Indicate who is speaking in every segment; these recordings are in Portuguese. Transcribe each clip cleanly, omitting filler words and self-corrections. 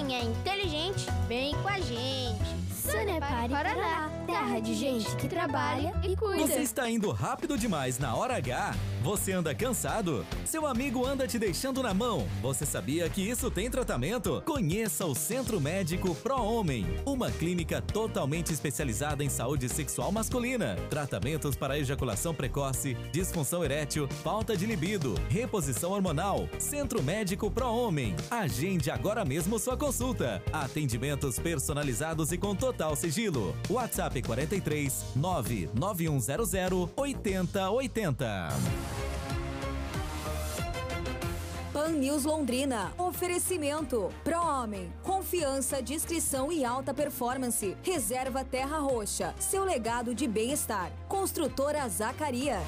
Speaker 1: Quem é inteligente, vem com a gente.
Speaker 2: Sanepar Paraná, terra de gente que trabalha e cuida.
Speaker 3: Você está indo rápido demais na hora H? Você anda cansado? Seu amigo anda te deixando na mão? Você sabia que isso tem tratamento? Conheça o Centro Médico Pro Homem, uma clínica totalmente especializada em saúde sexual masculina. Tratamentos para ejaculação precoce, disfunção erétil, falta de libido, reposição hormonal. Centro Médico Pro Homem. Agende agora mesmo sua consulta. Atendimentos personalizados e com total sigilo. WhatsApp 43 99100 8080.
Speaker 4: Pan News Londrina. Oferecimento. Pro Homem. Confiança, discrição e alta performance. Reserva Terra Roxa. Seu legado de bem-estar. Construtora Zacaria.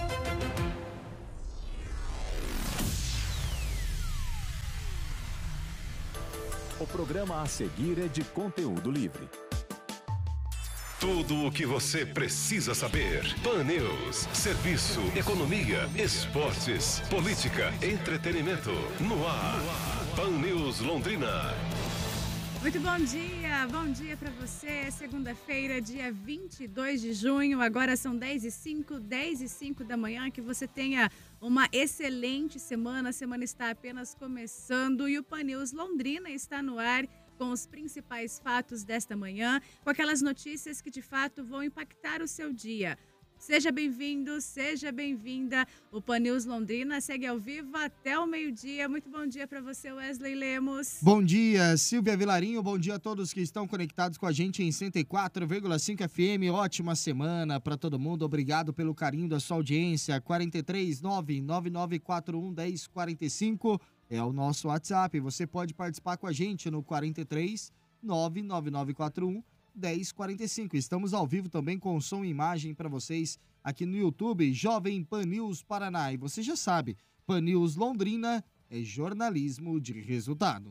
Speaker 5: O programa a seguir é de conteúdo livre.
Speaker 6: Tudo o que você precisa saber. Pan News. Serviço, economia, esportes, política, entretenimento. No ar. Pan News Londrina.
Speaker 7: Muito bom dia para você. Segunda-feira, dia 22 de junho. Agora são 10h05 da manhã. Que você tenha uma excelente semana. A semana está apenas começando e o Pan News Londrina está no ar com os principais fatos desta manhã, com aquelas notícias que de fato vão impactar o seu dia. Seja bem-vindo, seja bem-vinda. O Pan News Londrina segue ao vivo até o meio-dia. Muito bom dia para você, Wesley Lemos.
Speaker 8: Bom dia, Silvia Vilarinho. Bom dia a todos que estão conectados com a gente em 104,5 FM. Ótima semana para todo mundo. Obrigado pelo carinho da sua audiência. 43 99941 1045 é o nosso WhatsApp. Você pode participar com a gente no 43 99941 1045. Estamos ao vivo também com som e imagem para vocês aqui no YouTube, Jovem Pan News Paraná. E você já sabe, Pan News Londrina é jornalismo de resultado.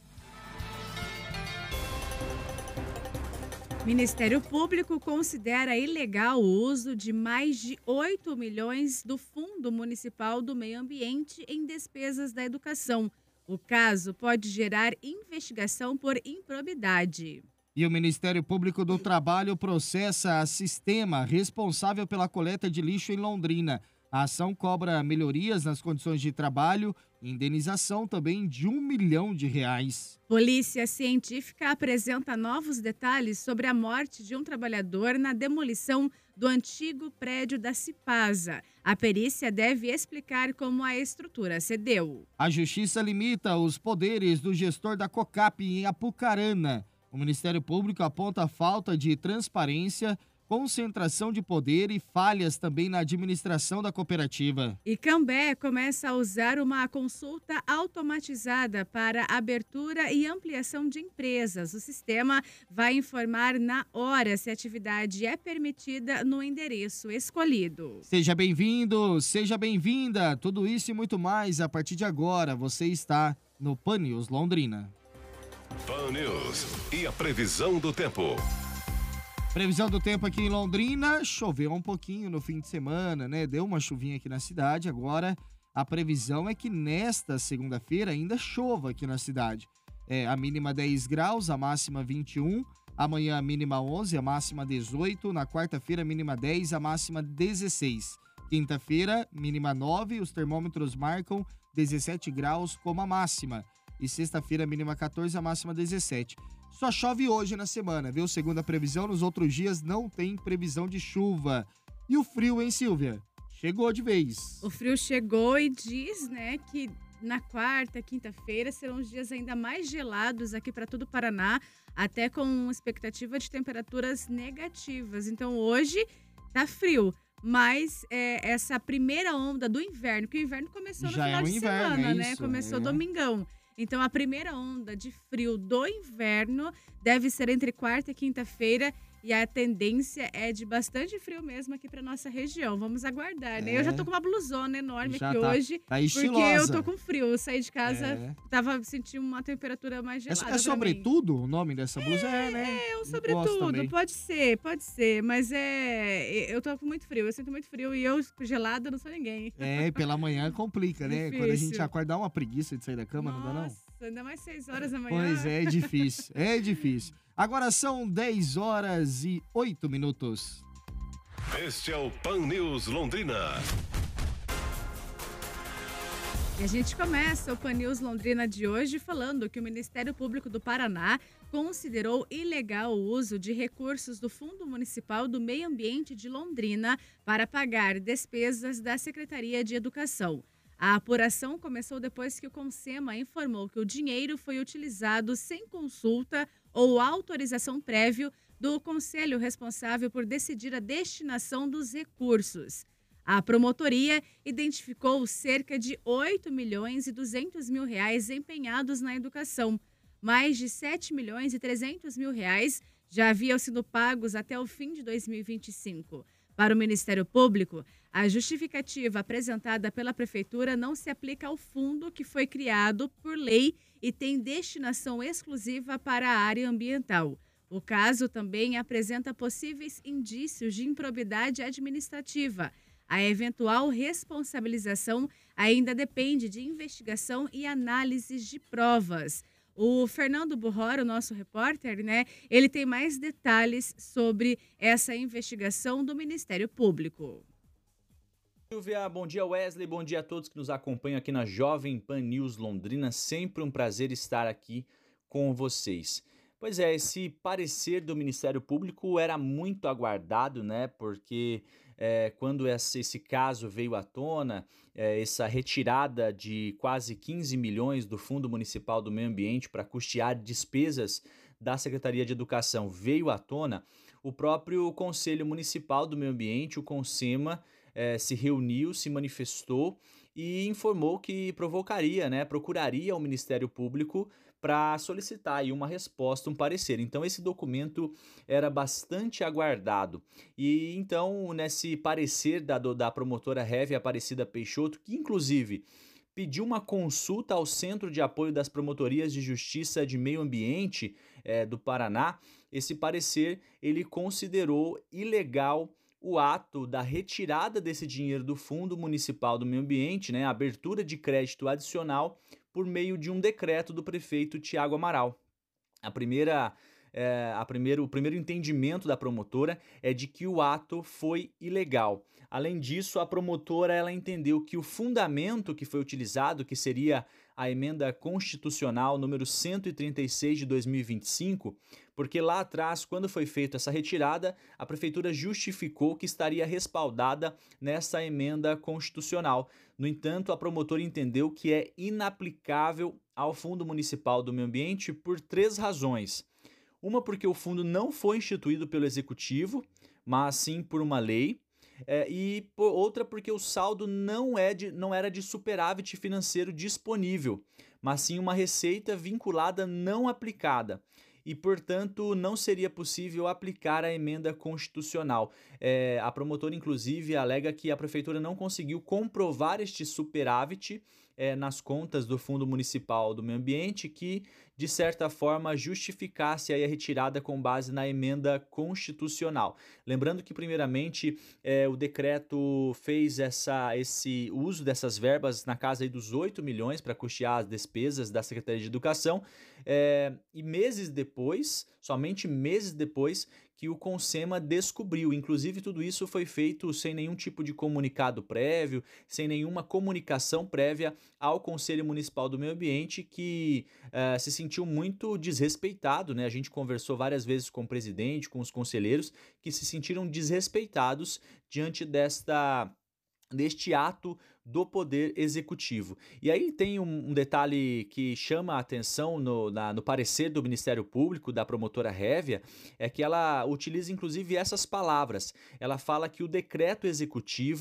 Speaker 7: Ministério Público considera ilegal o uso de mais de 8 milhões do Fundo Municipal do Meio Ambiente em despesas da educação. O caso pode gerar investigação por improbidade.
Speaker 8: E o Ministério Público do Trabalho processa a Sistema, responsável pela coleta de lixo em Londrina. A ação cobra melhorias nas condições de trabalho e indenização também de R$1 milhão.
Speaker 7: Polícia Científica apresenta novos detalhes sobre a morte de um trabalhador na demolição do antigo prédio da Cipasa. A perícia deve explicar como a estrutura cedeu.
Speaker 8: A Justiça limita os poderes do gestor da COCAP em Apucarana. O Ministério Público aponta falta de transparência, concentração de poder e falhas também na administração da cooperativa.
Speaker 7: E Cambé começa a usar uma consulta automatizada para abertura e ampliação de empresas. O sistema vai informar na hora se a atividade é permitida no endereço escolhido.
Speaker 8: Seja bem-vindo, seja bem-vinda. Tudo isso e muito mais a partir de agora. Você está no Pan News Londrina.
Speaker 6: Pan News e a previsão do tempo.
Speaker 8: Previsão do tempo aqui em Londrina, choveu um pouquinho no fim de semana, né? Deu uma chuvinha aqui na cidade. Agora, a previsão é que nesta segunda-feira ainda chova aqui na cidade. A mínima 10 graus, a máxima 21. Amanhã, a mínima 11, a máxima 18. Na quarta-feira, a mínima 10, a máxima 16. Quinta-feira, mínima 9. Os termômetros marcam 17 graus como a máxima. E sexta-feira, mínima 14, a máxima 17. Só chove hoje na semana, viu? Segundo a previsão, nos outros dias não tem previsão de chuva. E o frio, hein, Silvia? Chegou de vez.
Speaker 7: O frio chegou e diz, né, que na quarta, quinta-feira serão os dias ainda mais gelados aqui para todo o Paraná, até com expectativa de temperaturas negativas. Então hoje tá frio. Mas essa primeira onda do inverno, que o inverno começou no final de semana, né? Começou domingão. Então, a primeira onda de frio do inverno deve ser entre quarta e quinta-feira e a tendência é de bastante frio mesmo aqui para nossa região. Vamos aguardar, né? Eu já tô com uma blusona enorme
Speaker 8: Já
Speaker 7: aqui
Speaker 8: tá
Speaker 7: hoje, porque
Speaker 8: estilosa.
Speaker 7: eu tô com frio. Eu saí de casa, tava sentindo uma temperatura mais gelada.
Speaker 8: É sobretudo o nome dessa blusa? né?
Speaker 7: É, um
Speaker 8: Gosto
Speaker 7: sobretudo,
Speaker 8: também.
Speaker 7: pode ser, mas eu tô com muito frio, eu sinto muito frio e eu gelada não sou ninguém.
Speaker 8: É, pela manhã complica, né? Quando a gente
Speaker 7: Difícil.
Speaker 8: acorda, dá uma preguiça de sair da cama, não dá não?
Speaker 7: Nossa, ainda mais 6 horas da manhã.
Speaker 8: Pois é, é difícil, é difícil. Agora são 10 horas e 8 minutos.
Speaker 6: Este é o Pan News Londrina.
Speaker 7: E a gente começa o Pan News Londrina de hoje falando que o Ministério Público do Paraná considerou ilegal o uso de recursos do Fundo Municipal do Meio Ambiente de Londrina para pagar despesas da Secretaria de Educação. A apuração começou depois que o Consema informou que o dinheiro foi utilizado sem consulta ou autorização prévia do conselho responsável por decidir a destinação dos recursos. A promotoria identificou cerca de 8 milhões e 200 mil reais empenhados na educação. Mais de 7 milhões e 300 mil reais já haviam sido pagos até o fim de 2025. Para o Ministério Público, a justificativa apresentada pela Prefeitura não se aplica ao fundo que foi criado por lei e tem destinação exclusiva para a área ambiental. O caso também apresenta possíveis indícios de improbidade administrativa. A eventual responsabilização ainda depende de investigação e análises de provas. O Fernando Burrora, o nosso repórter, ele tem mais detalhes sobre essa investigação do Ministério Público.
Speaker 9: Silvia, bom dia Wesley, bom dia a todos que nos acompanham aqui na Jovem Pan News Londrina. Sempre um prazer estar aqui com vocês. Pois é, esse parecer do Ministério Público era muito aguardado, porque quando esse caso veio à tona, essa retirada de quase 15 milhões do Fundo Municipal do Meio Ambiente para custear despesas da Secretaria de Educação veio à tona, o próprio Conselho Municipal do Meio Ambiente, o Consema, se reuniu, se manifestou e informou que procuraria o Ministério Público para solicitar aí uma resposta, um parecer. Então esse documento era bastante aguardado. E então nesse parecer da promotora Heavy Aparecida Peixoto, que inclusive pediu uma consulta ao Centro de Apoio das Promotorias de Justiça de Meio Ambiente do Paraná, esse parecer ele considerou ilegal o ato da retirada desse dinheiro do Fundo Municipal do Meio Ambiente, a abertura de crédito adicional por meio de um decreto do prefeito Tiago Amaral. O primeiro entendimento da promotora é de que o ato foi ilegal. Além disso, a promotora ela entendeu que o fundamento que foi utilizado, que seria a emenda constitucional número 136 de 2025, porque lá atrás, quando foi feita essa retirada, a prefeitura justificou que estaria respaldada nessa emenda constitucional. No entanto, a promotora entendeu que é inaplicável ao Fundo Municipal do Meio Ambiente por 3 razões. Uma, porque o fundo não foi instituído pelo Executivo, mas sim por uma lei. E outra, porque o saldo não era de superávit financeiro disponível, mas sim uma receita vinculada não aplicada. E, portanto, não seria possível aplicar a emenda constitucional. A promotora, inclusive, alega que a prefeitura não conseguiu comprovar este superávit nas contas do Fundo Municipal do Meio Ambiente, que, de certa forma, justificasse aí a retirada com base na emenda constitucional. Lembrando que, primeiramente, o decreto fez esse uso dessas verbas na casa aí dos 8 milhões para custear as despesas da Secretaria de Educação, e somente meses depois, que o Consema descobriu. Inclusive, tudo isso foi feito sem nenhum tipo de comunicado prévio, sem nenhuma comunicação prévia ao Conselho Municipal do Meio Ambiente, que se sentiu muito desrespeitado, A gente conversou várias vezes com o presidente, com os conselheiros, que se sentiram desrespeitados diante deste ato do Poder Executivo. E aí tem um detalhe que chama a atenção no parecer do Ministério Público, da promotora Révia, é que ela utiliza inclusive essas palavras. Ela fala que o decreto executivo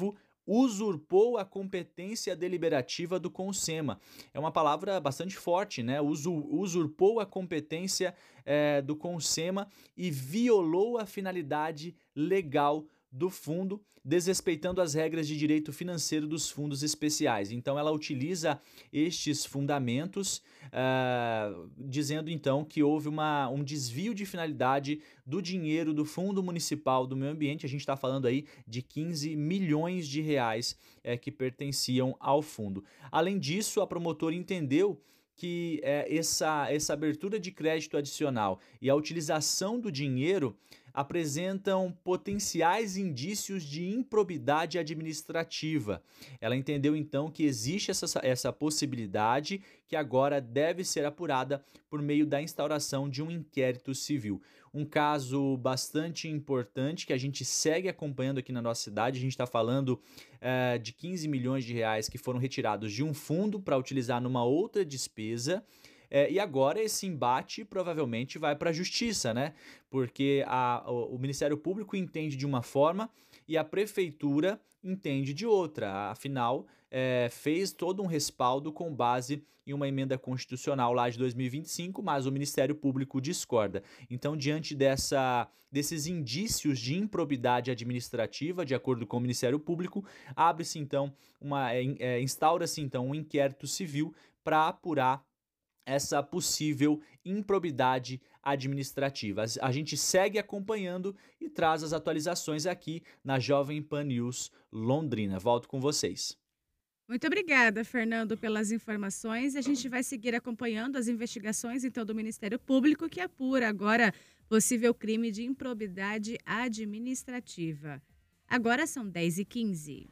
Speaker 9: usurpou a competência deliberativa do CONSEMA. É uma palavra bastante forte, né? Usurpou a competência do CONSEMA e violou a finalidade legal do fundo, desrespeitando as regras de direito financeiro dos fundos especiais. Então, ela utiliza estes fundamentos, dizendo então que houve um desvio de finalidade do dinheiro do Fundo Municipal do Meio Ambiente. A gente está falando aí de 15 milhões de reais que pertenciam ao fundo. Além disso, a promotora entendeu que essa abertura de crédito adicional e a utilização do dinheiro apresentam potenciais indícios de improbidade administrativa. Ela entendeu então que existe essa possibilidade que agora deve ser apurada por meio da instauração de um inquérito civil. Um caso bastante importante que a gente segue acompanhando aqui na nossa cidade. A gente está falando de 15 milhões de reais que foram retirados de um fundo para utilizar numa outra despesa. E agora esse embate provavelmente vai para a justiça, né? Porque o Ministério Público entende de uma forma e a Prefeitura entende de outra. Afinal, fez todo um respaldo com base em uma emenda constitucional lá de 2025, mas o Ministério Público discorda. Então, diante desses indícios de improbidade administrativa, de acordo com o Ministério Público, abre-se então instaura-se então um inquérito civil para apurar essa possível improbidade administrativa. A gente segue acompanhando e traz as atualizações aqui na Jovem Pan News Londrina. Volto com vocês.
Speaker 7: Muito obrigada, Fernando, pelas informações. A gente vai seguir acompanhando as investigações, então, do Ministério Público, que apura agora possível crime de improbidade administrativa. Agora são 10h15.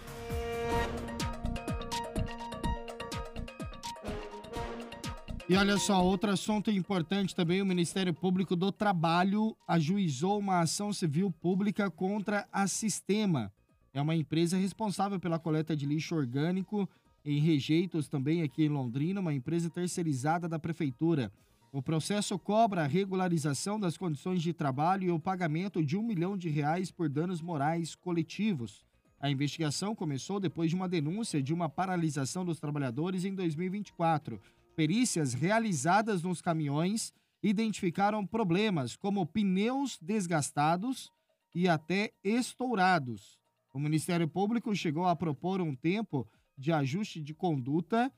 Speaker 8: E olha só, outro assunto importante também, o Ministério Público do Trabalho ajuizou uma ação civil pública contra a Sistema. É uma empresa responsável pela coleta de lixo orgânico em rejeitos também aqui em Londrina, uma empresa terceirizada da Prefeitura. O processo cobra a regularização das condições de trabalho e o pagamento de R$1 milhão por danos morais coletivos. A investigação começou depois de uma denúncia de uma paralisação dos trabalhadores em 2024. Perícias realizadas nos caminhões identificaram problemas como pneus desgastados e até estourados. O Ministério Público chegou a propor um termo de ajuste de conduta,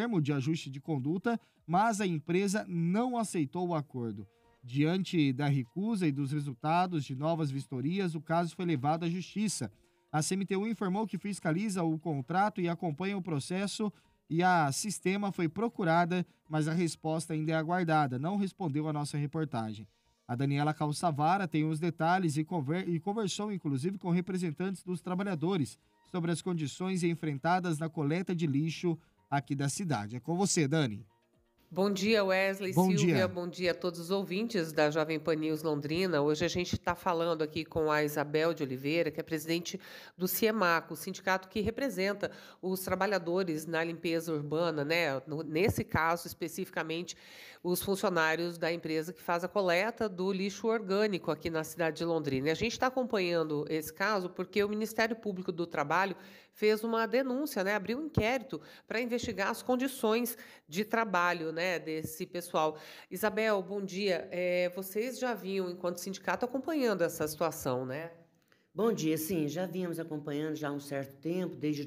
Speaker 8: mas a empresa não aceitou o acordo. Diante da recusa e dos resultados de novas vistorias, o caso foi levado à Justiça. A CMTU informou que fiscaliza o contrato e acompanha o processo e a Sistema foi procurada, mas a resposta ainda é aguardada. Não respondeu a nossa reportagem. A Daniela Calçavara tem os detalhes e conversou, inclusive, com representantes dos trabalhadores sobre as condições enfrentadas na coleta de lixo aqui da cidade. É com você, Dani.
Speaker 10: Bom dia, Wesley,
Speaker 8: Bom
Speaker 10: Silvia,
Speaker 8: dia.
Speaker 10: bom dia a todos os ouvintes da Jovem Pan News Londrina. Hoje a gente está falando aqui com a Isabel de Oliveira, que é presidente do CIEMAC, o sindicato que representa os trabalhadores na limpeza urbana, né? Nesse caso, especificamente, os funcionários da empresa que faz a coleta do lixo orgânico aqui na cidade de Londrina. E a gente está acompanhando esse caso porque o Ministério Público do Trabalho fez uma denúncia, né? Abriu um inquérito para investigar as condições de trabalho, né, desse pessoal. Isabel, bom dia. Vocês já vinham, enquanto sindicato, acompanhando essa situação, né?
Speaker 11: Bom dia, sim, já vínhamos acompanhando já há um certo tempo, desde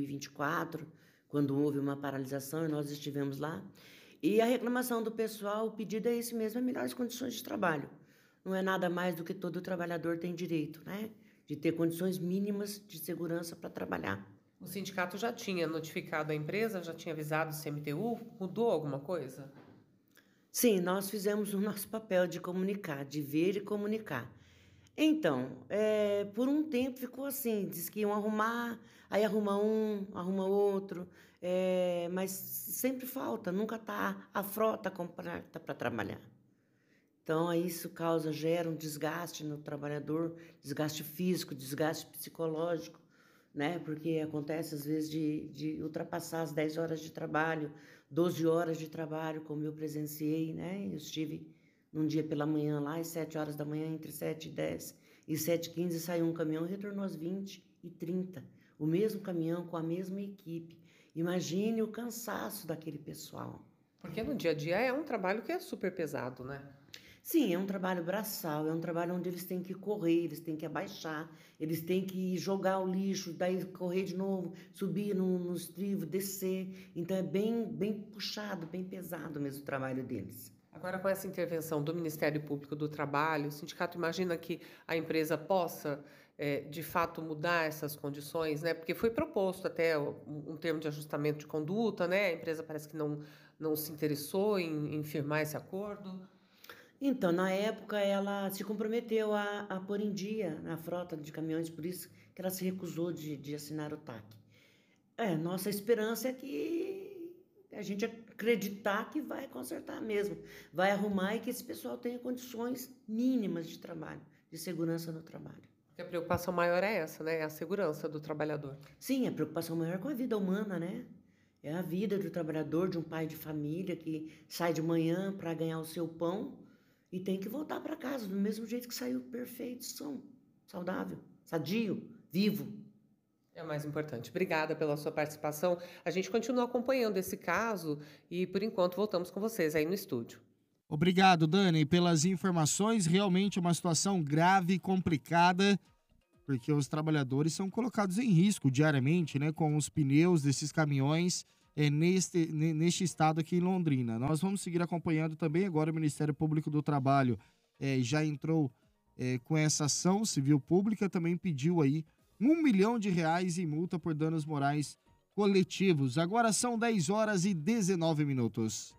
Speaker 11: 2024, quando houve uma paralisação e nós estivemos lá. E a reclamação do pessoal, o pedido é esse mesmo, é melhores condições de trabalho. Não é nada mais do que todo trabalhador tem direito, né? De ter condições mínimas de segurança para trabalhar.
Speaker 10: O sindicato já tinha notificado a empresa, já tinha avisado o CMTU? Mudou alguma coisa?
Speaker 11: Sim, nós fizemos o nosso papel de comunicar, de ver e comunicar. Então, por um tempo ficou assim, diz que iam arrumar, aí arruma um, arruma outro, mas sempre falta, nunca está a frota completa para trabalhar. Então, isso gera um desgaste no trabalhador, desgaste físico, desgaste psicológico, né? Porque acontece, às vezes, de ultrapassar as 10 horas de trabalho, 12 horas de trabalho, como eu presenciei, né? Eu estive num dia pela manhã lá, às 7 horas da manhã, entre 7 e 10, e 7h15 saiu um caminhão e retornou às 20h30. o mesmo caminhão com a mesma equipe. Imagine o cansaço daquele pessoal.
Speaker 10: Porque no dia a dia é um trabalho que é super pesado, né?
Speaker 11: Sim, é um trabalho braçal, é um trabalho onde eles têm que correr, eles têm que abaixar, eles têm que jogar o lixo, daí correr de novo, subir no estribo, descer. Então é bem puxado, bem pesado mesmo o trabalho deles.
Speaker 10: Agora, com essa intervenção do Ministério Público do Trabalho, o sindicato imagina que a empresa possa, de fato, mudar essas condições, né? Porque foi proposto até um termo de ajustamento de conduta, né? A empresa parece que não se interessou em firmar esse acordo.
Speaker 11: Então, na época, ela se comprometeu a pôr em dia a frota de caminhões, por isso que ela se recusou de assinar o TAC. Nossa esperança é que a gente acreditar que vai consertar mesmo, vai arrumar e que esse pessoal tenha condições mínimas de trabalho, de segurança no trabalho.
Speaker 10: Porque a preocupação maior é essa, né? É a segurança do trabalhador.
Speaker 11: Sim, a preocupação maior é com a vida humana, né? É a vida do trabalhador, de um pai de família que sai de manhã para ganhar o seu pão e tem que voltar para casa do mesmo jeito que saiu, perfeito, saudável, sadio, vivo.
Speaker 10: É o mais importante. Obrigada pela sua participação. A gente continua acompanhando esse caso e, por enquanto, voltamos com vocês aí no estúdio.
Speaker 8: Obrigado, Dani, pelas informações. Realmente uma situação grave e complicada, porque os trabalhadores são colocados em risco diariamente, né, com os pneus desses caminhões neste estado aqui em Londrina. Nós vamos seguir acompanhando também. Agora o Ministério Público do Trabalho já entrou com essa ação civil pública, também pediu aí R$1 milhão em multa por danos morais coletivos. Agora são 10h19.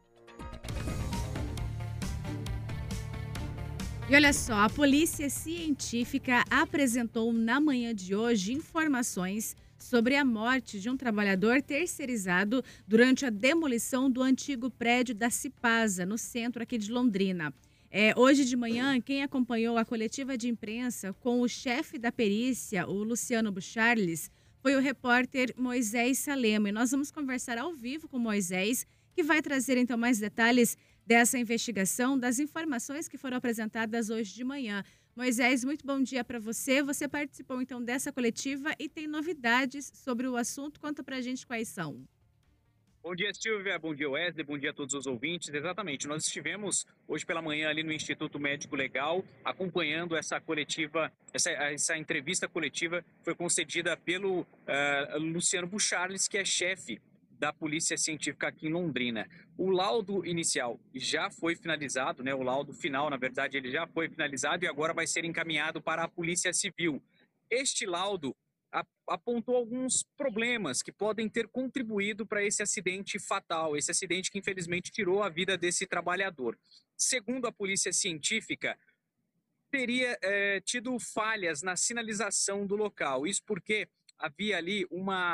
Speaker 7: E olha só, a Polícia Científica apresentou na manhã de hoje informações sobre a morte de um trabalhador terceirizado durante a demolição do antigo prédio da Cipasa, no centro aqui de Londrina. Hoje de manhã, quem acompanhou a coletiva de imprensa com o chefe da perícia, o Luciano Bucharles, foi o repórter Moisés Salema. E nós vamos conversar ao vivo com o Moisés, que vai trazer então mais detalhes dessa investigação, das informações que foram apresentadas hoje de manhã. Moisés, muito bom dia para você. Você participou então dessa coletiva e tem novidades sobre o assunto. Conta pra gente quais são.
Speaker 12: Bom dia, Silvia. Bom dia, Wesley. Bom dia a todos os ouvintes. Exatamente, nós estivemos hoje pela manhã ali no Instituto Médico Legal, acompanhando essa coletiva, essa entrevista coletiva foi concedida pelo Luciano Bucharles, que é chefe da Polícia Científica aqui em Londrina. O laudo inicial já foi finalizado, né? O laudo final, na verdade, ele já foi finalizado e agora vai ser encaminhado para a Polícia Civil. Este laudo apontou alguns problemas que podem ter contribuído para esse acidente fatal, esse acidente que infelizmente tirou a vida desse trabalhador. Segundo a Polícia Científica, teria tido falhas na sinalização do local. Isso porque havia ali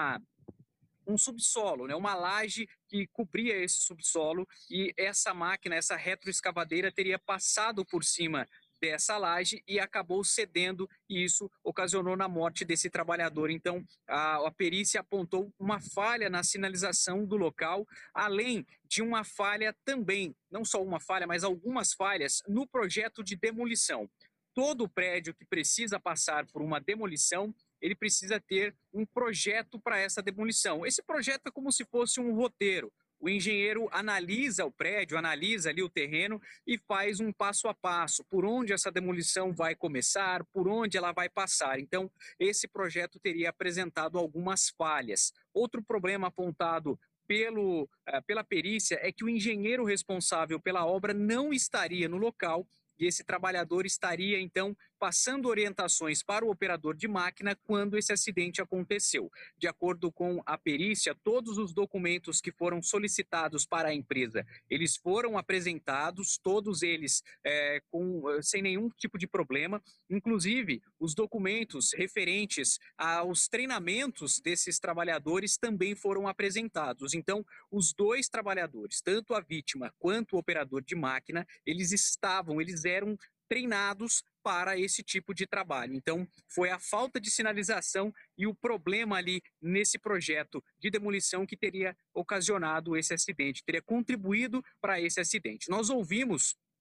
Speaker 12: um subsolo, né? Uma laje que cobria esse subsolo e essa máquina, essa retroescavadeira teria passado por cima dessa laje e acabou cedendo e isso ocasionou na morte desse trabalhador. Então, a perícia apontou uma falha na sinalização do local, além de uma falha também, não só uma falha, mas algumas falhas no projeto de demolição. Todo prédio que precisa passar por uma demolição, ele precisa ter um projeto para essa demolição. Esse projeto é como se fosse um roteiro. O engenheiro analisa o prédio, analisa ali o terreno e faz um passo a passo, por onde essa demolição vai começar, por onde ela vai passar. Então, esse projeto teria apresentado algumas falhas. Outro problema apontado pela perícia é que o engenheiro responsável pela obra não estaria no local e esse trabalhador estaria, então, passando orientações para o operador de máquina quando esse acidente aconteceu. De acordo com a perícia, todos os documentos que foram solicitados para a empresa, eles foram apresentados, todos eles sem nenhum tipo de problema. Inclusive, os documentos referentes aos treinamentos desses trabalhadores também foram apresentados. Então, os dois trabalhadores, tanto a vítima quanto o operador de máquina, eles eram treinados para esse tipo de trabalho. Então, foi a falta de sinalização e o problema ali nesse projeto de demolição que teria ocasionado esse acidente, teria contribuído para esse acidente. Nós ouvimos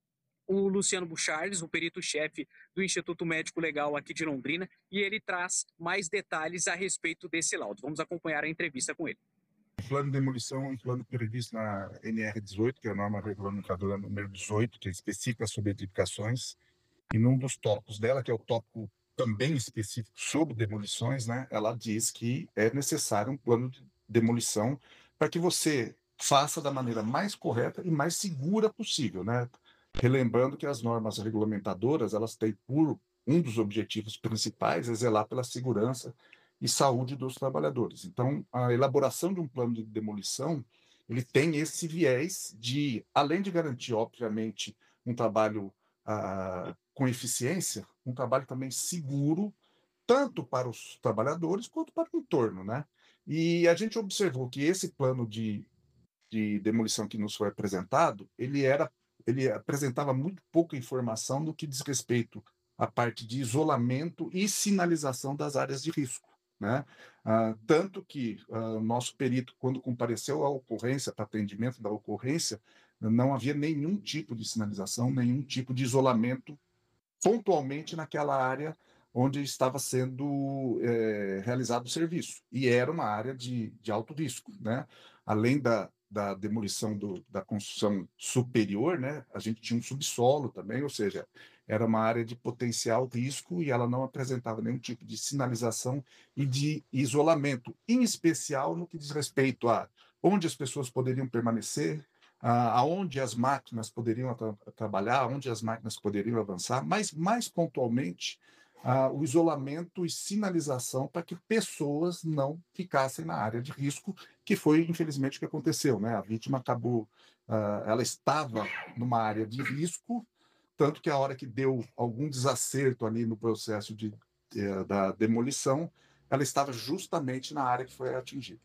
Speaker 12: o Luciano Bucharles, o perito-chefe do Instituto Médico Legal aqui de Londrina, e ele traz mais detalhes a respeito desse laudo. Vamos acompanhar a entrevista com ele.
Speaker 13: O plano de demolição é um plano previsto na NR18, que é a norma regulamentadora número 18, que é específica sobre edificações, e num dos tópicos dela, que é o tópico também específico sobre demolições, né, ela diz que é necessário um plano de demolição para que você faça da maneira mais correta e mais segura possível, né? Relembrando que as normas regulamentadoras, elas têm por um dos objetivos principais é zelar pela segurança e saúde dos trabalhadores. Então, a elaboração de um plano de demolição, ele tem esse viés de, além de garantir, obviamente, um trabalho com eficiência, um trabalho também seguro, tanto para os trabalhadores quanto para o entorno, né? E a gente observou que esse plano de demolição que nos foi apresentado, ele apresentava muito pouca informação no que diz respeito à parte de isolamento e sinalização das áreas de risco, né? Tanto que o nosso perito, quando compareceu à ocorrência, para atendimento da ocorrência, não havia nenhum tipo de sinalização, nenhum tipo de isolamento pontualmente naquela área onde estava sendo realizado o serviço. E era uma área de alto risco, né? Além da demolição da construção superior, né? A gente tinha um subsolo também, ou seja, era uma área de potencial risco e ela não apresentava nenhum tipo de sinalização e de isolamento, em especial no que diz respeito a onde as pessoas poderiam permanecer, aonde as máquinas poderiam trabalhar, onde as máquinas poderiam avançar, mas mais pontualmente o isolamento e sinalização para que pessoas não ficassem na área de risco, que foi, infelizmente, o que aconteceu, né? A vítima acabou, ela estava numa área de risco, tanto que a hora que deu algum desacerto ali no processo da demolição, ela estava justamente na área que foi atingida.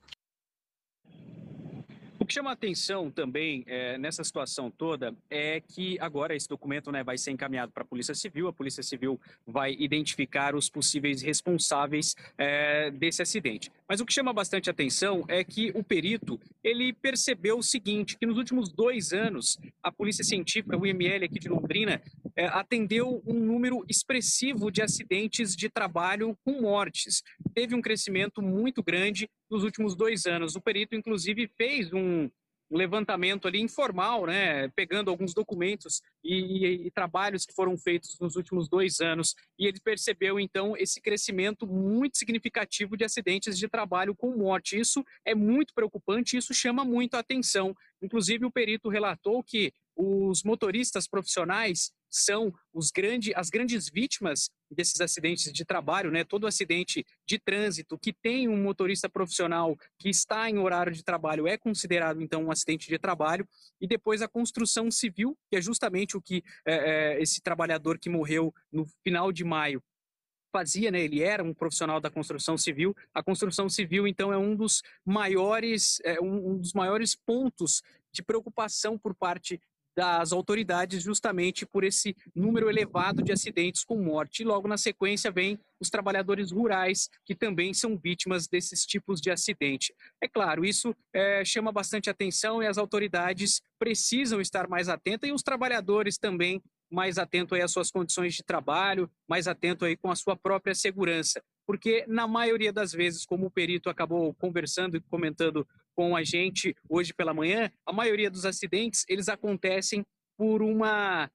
Speaker 12: O que chama a atenção também nessa situação toda é que agora esse documento, né, vai ser encaminhado para a Polícia Civil vai identificar os possíveis responsáveis desse acidente. Mas o que chama bastante atenção é que o perito, ele percebeu o seguinte, que nos últimos 2 anos, a Polícia Científica, o IML aqui de Londrina, atendeu um número expressivo de acidentes de trabalho com mortes. Teve um crescimento muito grande nos últimos 2 anos. O perito, inclusive, fez um levantamento ali informal, né, pegando alguns documentos e trabalhos que foram feitos nos últimos 2 anos, e ele percebeu, então, esse crescimento muito significativo de acidentes de trabalho com morte. Isso é muito preocupante, isso chama muito a atenção. Inclusive, o perito relatou que os motoristas profissionais são as grandes vítimas desses acidentes de trabalho, né? Todo acidente de trânsito que tem um motorista profissional que está em horário de trabalho é considerado, então, um acidente de trabalho. E depois a construção civil, que é justamente o que esse trabalhador que morreu no final de maio fazia, né? Ele era um profissional da construção civil. A construção civil, então, é um dos maiores pontos de preocupação por parte das autoridades, justamente por esse número elevado de acidentes com morte. E logo na sequência vem os trabalhadores rurais, que também são vítimas desses tipos de acidente. É claro, isso chama bastante atenção e as autoridades precisam estar mais atentas, e os trabalhadores também mais atentos aí às suas condições de trabalho, mais atentos aí com a sua própria segurança. Porque na maioria das vezes, como o perito acabou conversando e comentando com a gente hoje pela manhã, a maioria dos acidentes, eles acontecem por uma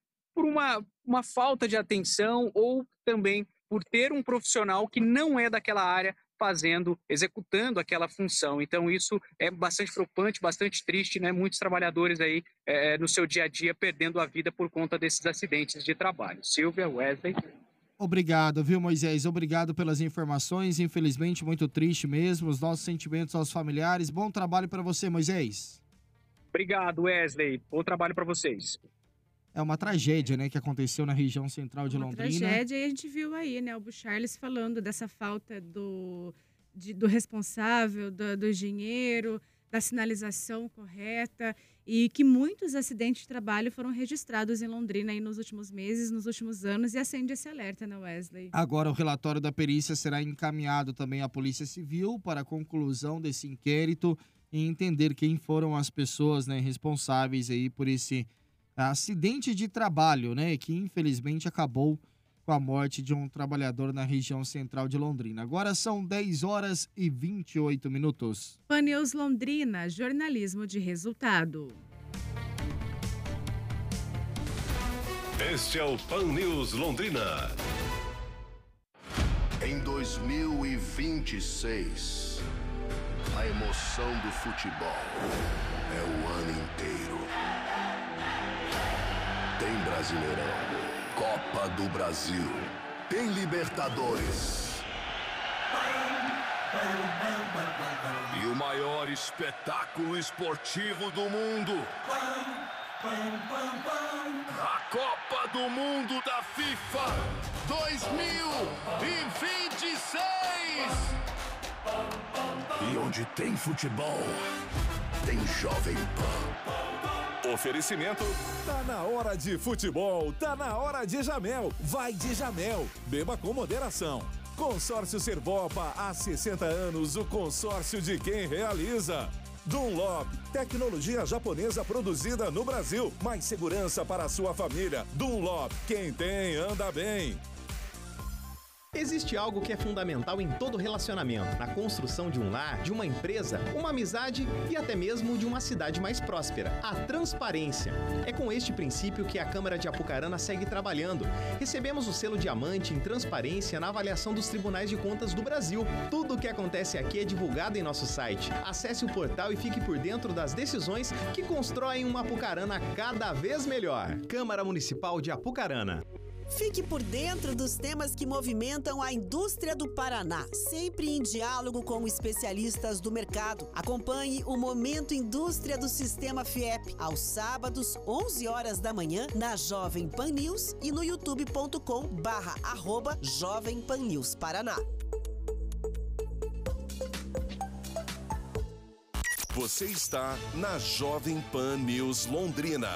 Speaker 12: falta de atenção, ou também por ter um profissional que não é daquela área executando aquela função. Então isso é bastante preocupante, bastante triste, né? Muitos trabalhadores aí no seu dia a dia perdendo a vida por conta desses acidentes de trabalho. Silvia, Wesley.
Speaker 8: Obrigado, viu, Moisés? Obrigado pelas informações. Infelizmente, muito triste mesmo. Os nossos sentimentos aos familiares. Bom trabalho para você, Moisés.
Speaker 12: Obrigado, Wesley. Bom trabalho para vocês.
Speaker 8: É uma tragédia, né, que aconteceu na região central de Londrina.
Speaker 7: Tragédia, e a gente viu aí, né, o Bucharles falando dessa falta do responsável, do engenheiro, da sinalização correta, e que muitos acidentes de trabalho foram registrados em Londrina aí nos últimos meses, nos últimos anos, e acende esse alerta, né, Wesley?
Speaker 8: Agora o relatório da perícia será encaminhado também à Polícia Civil para a conclusão desse inquérito e entender quem foram as pessoas, né, responsáveis aí por esse acidente de trabalho, né, que infelizmente acabou com a morte de um trabalhador na região central de Londrina. Agora são 10 horas e 28 minutos.
Speaker 7: Pan News Londrina, jornalismo de resultado.
Speaker 6: Este é o Pan News Londrina.
Speaker 14: Em 2026, a emoção do futebol é o ano inteiro. Tem Brasileirão, Copa do Brasil, tem Libertadores. E o maior espetáculo esportivo do mundo. A Copa do Mundo da FIFA 2026. E onde tem futebol, tem Jovem Pan.
Speaker 15: Oferecimento. Tá na hora de futebol, tá na hora de Jamel. Vai de Jamel. Beba com moderação. Consórcio Servopa, há 60 anos, o consórcio de quem realiza. Dunlop, tecnologia japonesa produzida no Brasil. Mais segurança para a sua família. Dunlop, quem tem, anda bem.
Speaker 16: Existe algo que é fundamental em todo relacionamento, na construção de um lar, de uma empresa, uma amizade e até mesmo de uma cidade mais próspera: a transparência. É com este princípio que a Câmara de Apucarana segue trabalhando. Recebemos o selo Diamante em transparência na avaliação dos Tribunais de Contas do Brasil. Tudo o que acontece aqui é divulgado em nosso site. Acesse o portal e fique por dentro das decisões que constroem uma Apucarana cada vez melhor. Câmara Municipal de Apucarana.
Speaker 17: Fique por dentro dos temas que movimentam a indústria do Paraná, sempre em diálogo com especialistas do mercado. Acompanhe o Momento Indústria do Sistema FIEP, aos sábados, 11 horas da manhã, na Jovem Pan News e no youtube.com/Jovem Pan News Paraná.
Speaker 6: Você está na Jovem Pan News Londrina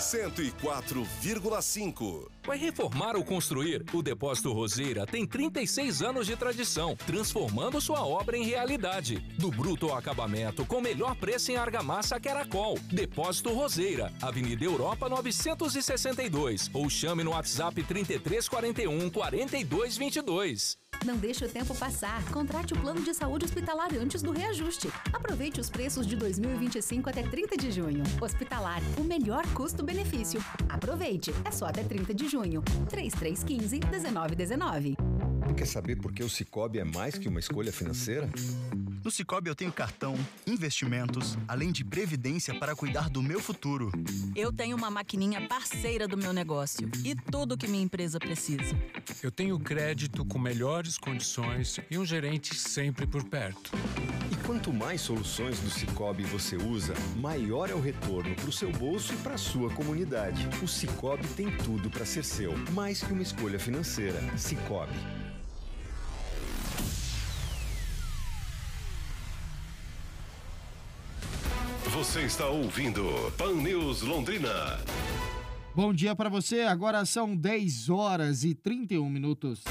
Speaker 6: 104,5.
Speaker 18: Vai reformar ou construir? O Depósito Roseira tem 36 anos de tradição, transformando sua obra em realidade. Do bruto ao acabamento, com melhor preço em argamassa Caracol. Depósito Roseira, Avenida Europa 962. Ou chame no WhatsApp 3341 4222.
Speaker 19: Não deixe o tempo passar. Contrate o plano de saúde hospitalar antes do reajuste. Aproveite os preços de 2025 até 30 de junho. Hospitalar, o melhor custo-benefício. Aproveite, é só até 30 de junho. 3315-1919.
Speaker 20: Quer saber por que o Sicoob é mais que uma escolha financeira?
Speaker 21: No Sicoob eu tenho cartão, investimentos, além de previdência para cuidar do meu futuro.
Speaker 22: Eu tenho uma maquininha parceira do meu negócio e tudo que minha empresa precisa.
Speaker 23: Eu tenho crédito com melhores condições e um gerente sempre por perto.
Speaker 20: E quanto mais soluções do Sicoob você usa, maior é o retorno para o seu bolso e para a sua comunidade. O Sicoob tem tudo para ser seu, mais que uma escolha financeira. Sicoob.
Speaker 6: Você está ouvindo Pan News Londrina.
Speaker 8: Bom dia para você, agora são 10 horas e 31 minutos.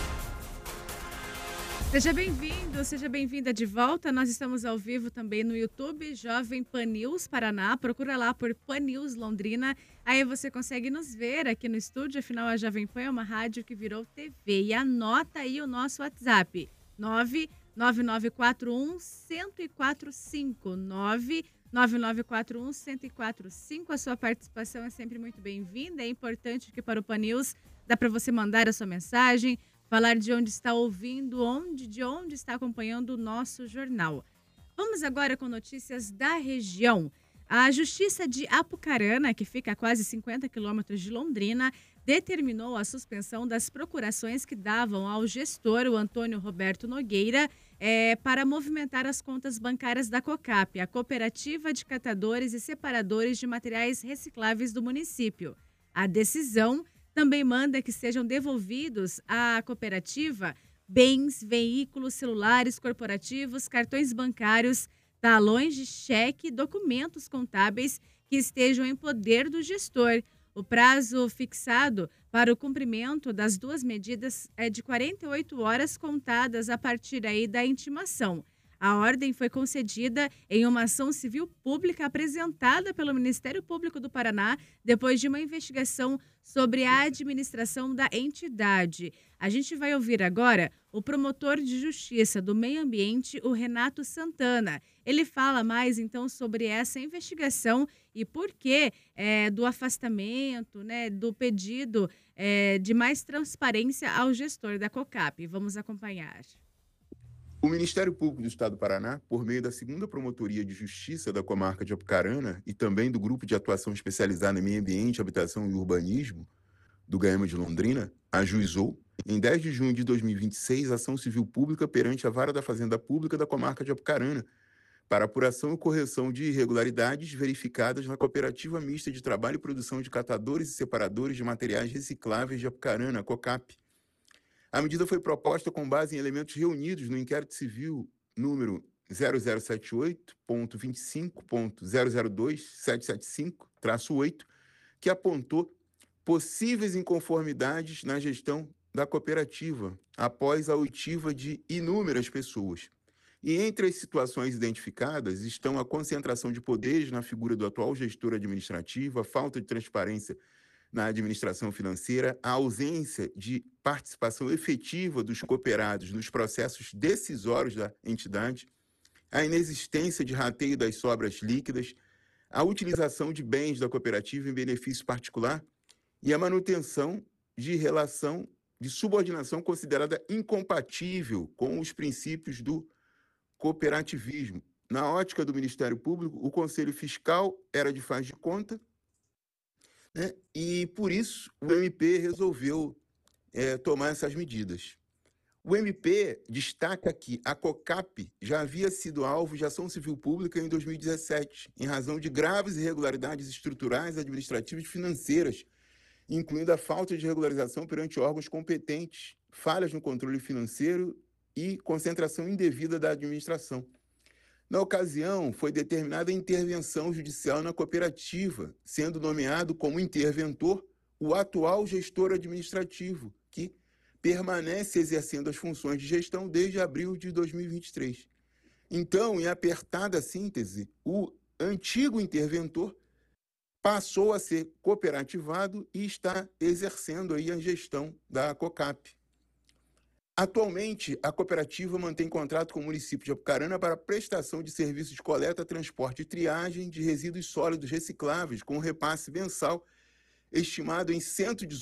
Speaker 7: Seja bem-vindo, seja bem-vinda de volta. Nós estamos ao vivo também no YouTube, Jovem Pan News Paraná. Procura lá por Pan News Londrina. Aí você consegue nos ver aqui no estúdio. Afinal, a Jovem Pan é uma rádio que virou TV. E anota aí o nosso WhatsApp, 99941-1045. 99941-1045. A sua participação é sempre muito bem-vinda. É importante que para o Pan News dá para você mandar a sua mensagem, falar de onde está ouvindo, de onde está acompanhando o nosso jornal. Vamos agora com notícias da região. A Justiça de Apucarana, que fica a quase 50 quilômetros de Londrina, determinou a suspensão das procurações que davam ao gestor, o Antônio Roberto Nogueira, para movimentar as contas bancárias da COCAP, a Cooperativa de Catadores e Separadores de Materiais Recicláveis do município. A decisão também manda que sejam devolvidos à cooperativa bens, veículos, celulares corporativos, cartões bancários, talões de cheque e documentos contábeis que estejam em poder do gestor. O prazo fixado para o cumprimento das duas medidas é de 48 horas contadas a partir aí da intimação. A ordem foi concedida em uma ação civil pública apresentada pelo Ministério Público do Paraná depois de uma investigação sobre a administração da entidade. A gente vai ouvir agora o promotor de justiça do meio ambiente, o Renato Santana. Ele fala mais, então, sobre essa investigação e por que do afastamento, né, do pedido de mais transparência ao gestor da COCAP. Vamos acompanhar.
Speaker 1: O Ministério Público do Estado do Paraná, por meio da 2ª Promotoria de Justiça da Comarca de Apucarana e também do Grupo de Atuação Especializada em Meio Ambiente, Habitação e Urbanismo do GAEMA de Londrina, ajuizou, em 10 de junho de 2026, ação civil pública perante a Vara da Fazenda Pública da Comarca de Apucarana, para apuração e correção de irregularidades verificadas na Cooperativa Mista de Trabalho e Produção de Catadores e Separadores de Materiais Recicláveis de Apucarana, a COCAP. A medida foi proposta com base em elementos reunidos no inquérito civil número 0078.25.002775-8, que apontou possíveis inconformidades na gestão da cooperativa após a oitiva de inúmeras pessoas. E entre as situações identificadas estão a concentração de poderes na figura do atual gestor administrativo, a falta de transparência na administração financeira, a ausência de participação efetiva dos cooperados nos processos decisórios da entidade, a inexistência de rateio das sobras líquidas, a utilização de bens da cooperativa em benefício particular e a manutenção de relação de subordinação considerada incompatível com os princípios do cooperativismo. Na ótica do Ministério Público, o Conselho Fiscal era de faz de conta, né? E, por isso, o MP resolveu tomar essas medidas. O MP destaca que a COCAP já havia sido alvo de ação civil pública em 2017, em razão de graves irregularidades estruturais, administrativas e financeiras, incluindo a falta de regularização perante órgãos competentes, falhas no controle financeiro e concentração indevida da administração. Na ocasião, foi determinada a intervenção judicial na cooperativa, sendo nomeado como interventor o atual gestor administrativo, que permanece exercendo as funções de gestão desde abril de 2023. Então, em apertada síntese, o antigo interventor passou a ser cooperativado e está exercendo aí a gestão da COCAP. Atualmente, a cooperativa mantém contrato com o município de Apucarana para prestação de serviços de coleta, transporte e triagem de resíduos sólidos recicláveis, com repasse mensal estimado em R$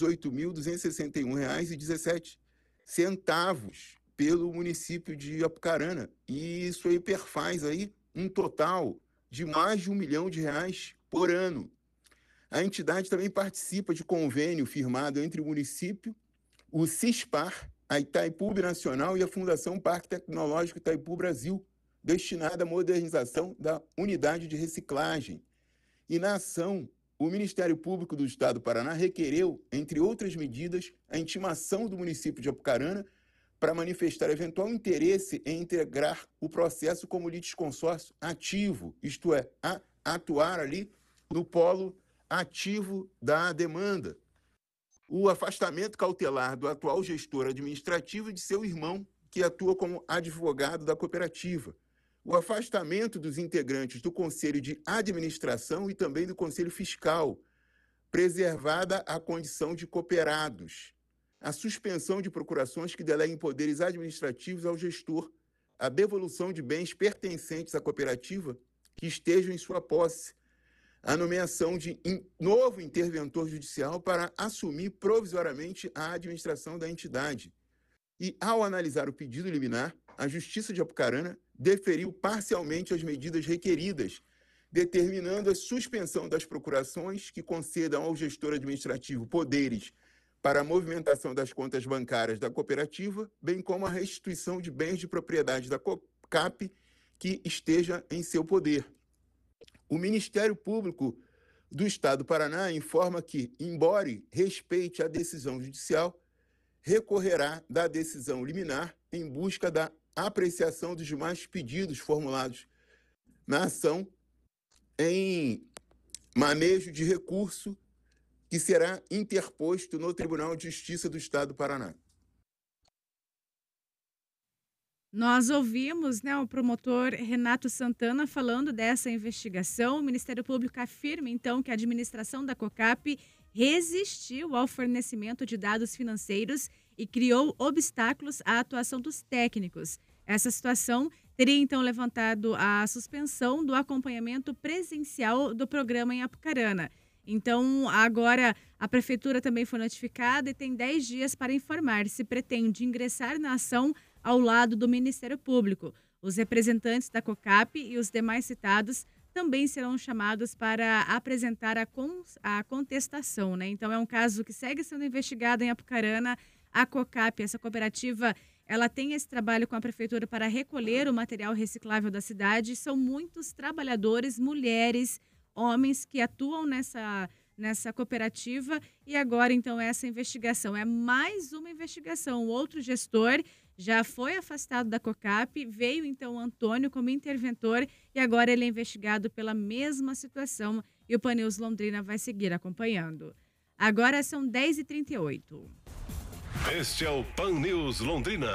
Speaker 1: 118.261,17 pelo município de Apucarana. E isso aí perfaz aí um total de mais de R$ 1 milhão por ano. A entidade também participa de convênio firmado entre o município, o CISPAR, a Itaipu Nacional e a Fundação Parque Tecnológico Itaipu Brasil, destinada à modernização da unidade de reciclagem. E na ação, o Ministério Público do Estado do Paraná requereu, entre outras medidas, a intimação do município de Apucarana para manifestar eventual interesse em integrar o processo como litisconsórcio ativo, isto é, atuar ali no polo ativo da demanda. O afastamento cautelar do atual gestor administrativo e de seu irmão, que atua como advogado da cooperativa. O afastamento dos integrantes do Conselho de Administração e também do Conselho Fiscal, preservada a condição de cooperados. A suspensão de procurações que deleguem poderes administrativos ao gestor. A devolução de bens pertencentes à cooperativa que estejam em sua posse. A nomeação de novo interventor judicial para assumir provisoriamente a administração da entidade. E, ao analisar o pedido liminar, a Justiça de Apucarana deferiu parcialmente as medidas requeridas, determinando a suspensão das procurações que concedam ao gestor administrativo poderes para a movimentação das contas bancárias da cooperativa, bem como a restituição de bens de propriedade da COCAP que esteja em seu poder. O Ministério Público do Estado do Paraná informa que, embora respeite a decisão judicial, recorrerá da decisão liminar em busca da apreciação dos demais pedidos formulados na ação em manejo de recurso que será interposto no Tribunal de Justiça do Estado do Paraná.
Speaker 7: Nós ouvimos, né, o promotor Renato Santana falando dessa investigação. O Ministério Público afirma, então, que a administração da COCAP resistiu ao fornecimento de dados financeiros e criou obstáculos à atuação dos técnicos. Essa situação teria, então, levantado a suspensão do acompanhamento presencial do programa em Apucarana. Então, agora a Prefeitura também foi notificada e tem 10 dias para informar se pretende ingressar na ação ao lado do Ministério Público. Os representantes da COCAP e os demais citados também serão chamados para apresentar a contestação, né? Então, é um caso que segue sendo investigado em Apucarana. A COCAP, essa cooperativa, ela tem esse trabalho com a Prefeitura para recolher o material reciclável da cidade. São muitos trabalhadores, mulheres, homens que atuam nessa cooperativa e agora, então, essa investigação. É mais uma investigação. O outro gestor já foi afastado da COCAP, veio, então, o Antônio como interventor e agora ele é investigado pela mesma situação e o Pan News Londrina vai seguir acompanhando. Agora são 10h38.
Speaker 6: Este é o Pan News Londrina.